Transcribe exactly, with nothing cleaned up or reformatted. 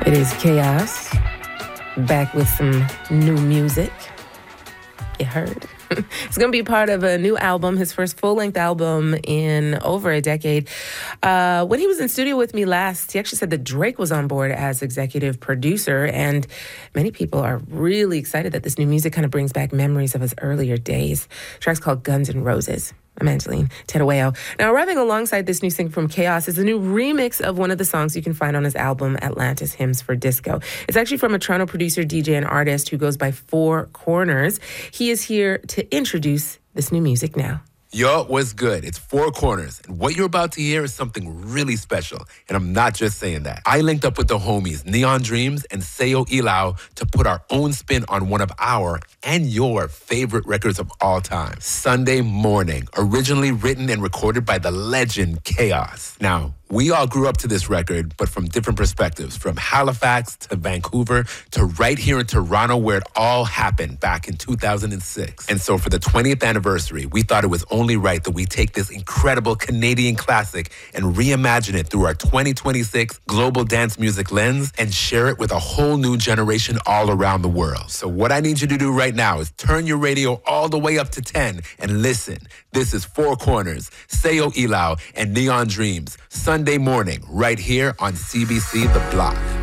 It is Chaos, back with some new music. You heard? It's going to be part of a new album, his first full-length album in over a decade. Uh, when he was in studio with me last, he actually said that Drake was on board as executive producer, and many people are really excited that this new music kind of brings back memories of his earlier days. The track's called Guns N' Roses. I'm Angeline Terueo. Now, arriving alongside this new single from Chaos is a new remix of one of the songs you can find on his album, Atlantis Hymns for Disco. It's actually from a Toronto producer, D J, and artist who goes by Four Corners. He is here to introduce this new music now. Yo, what's good? It's Four Corners, and what you're about to hear is something really special, and I'm not just saying that. I linked up with the homies Neon Dreams and Seyo Ilau to put our own spin on one of our and your favorite records of all time, Sunday Morning, originally written and recorded by the legend Chaos. Now, we all grew up to this record, but from different perspectives, from Halifax to Vancouver to right here in Toronto, where it all happened back in two thousand six. And so for the twentieth anniversary, we thought it was only right that we take this incredible Canadian classic and reimagine it through our twenty twenty-six global dance music lens and share it with a whole new generation all around the world. So what I need you to do right now is turn your radio all the way up to ten and listen. This is Four Corners, Seyo Ilau, and Neon Dreams, Sunday Morning, right here on C B C The Block.